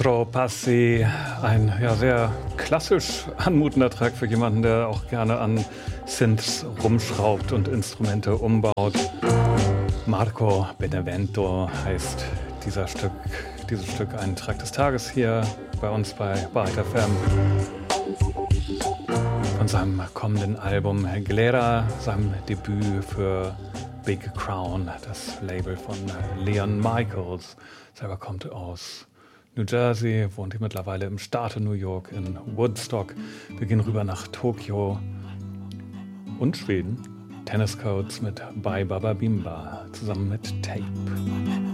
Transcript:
Quattro Passi, ein sehr klassisch anmutender Track für jemanden, der auch gerne an Synths rumschraubt und Instrumente umbaut. Marco Benevento heißt dieses Stück ein Track des Tages hier bei uns bei Byte FM. Von seinem kommenden Album Glera, seinem Debüt für Big Crown, das Label von Leon Michaels. Selber kommt aus New Jersey, wohnt hier mittlerweile im Staate New York in Woodstock. Wir gehen rüber nach Tokio und Schweden. Tennis Codes mit Bye Baba Bimba zusammen mit Tape.